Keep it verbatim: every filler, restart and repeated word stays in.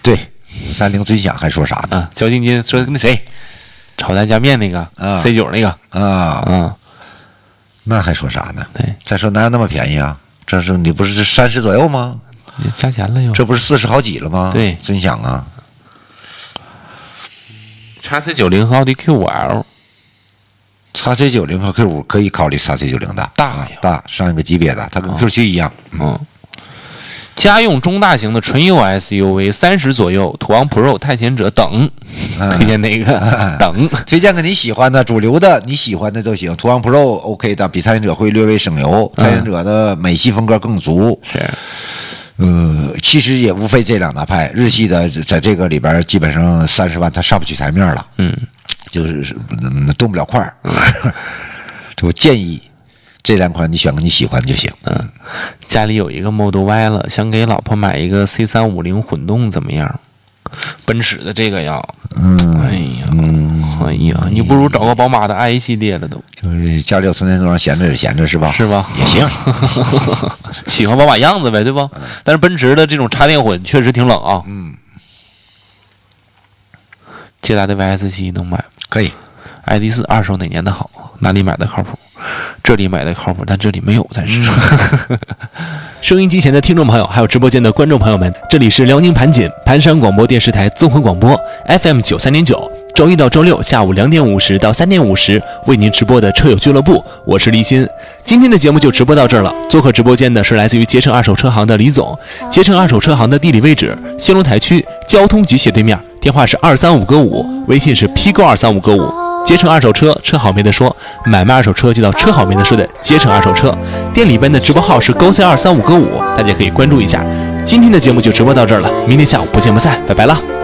对，三菱尊享还说啥呢？ 啊，交定金说那谁，炒蛋加面那个、啊、C 九那个啊， 嗯， 那还说啥呢？ 对， 再说哪有那么便宜啊？这是你不是三十左右吗？ 加钱了又， 这不是四十好几了吗？ 对， 尊享啊。 X C 九零和奥迪 Q 五 L。X C 九零和 Q 五可以考虑 X C 九零的， 大呀， 大上一个级别的，它跟 Q 七一样。 嗯，家用中大型的纯油 S U V， 三十左右，途昂 Pro、探险者等，推荐哪个？嗯、等， 推荐个你喜欢的，主流的你喜欢的都行。途昂 Pro OK 的，比探险者会略微省油，探险者的美系风格更足。 是。 呃，其实也无非这两大派，日系的在这个里边基本上三十万它上不去台面了。 嗯。 就是嗯动不了块儿，我建议这两款你选个你喜欢就行。 嗯，家里有一个 Model Y 了，想给老婆买一个 C 三五零混动怎么样？奔驰的这个要， 嗯， 哎呀，嗯，哎呀，你不如找个宝马的 i 系列了都。 就是家里有充电桩，闲着也闲着是吧？ 是吧？ 也行， 喜欢宝马样子呗，对吧？但是奔驰的这种插电混确实挺冷啊。 嗯。 捷达的 V S 七能买吗？ 可以。 I D 四二手哪年的好？哪里买的靠谱？这里买的靠谱，但这里没有暂时。 嗯、收音机前的听众朋友，还有直播间的观众朋友们，这里是辽宁盘锦盘山广播电视台综合广播 F M 九三点九，周一到周六下午两点五十到三点五十为您直播的车友俱乐部，我是立新。今天的节目就直播到这儿了。做客直播间的是来自于捷诚二手车行的李总。捷诚二手车行的地理位置：兴隆台区交通局斜对面，电话是二三五个五，微信是 P 购二三五个五。捷诚二手车，车好没得说，买卖二手车就到车好没得说的捷诚二手车。店里边的直播号是勾 C 二三五个五，大家可以关注一下。今天的节目就直播到这儿了，明天下午不见不散，拜拜了。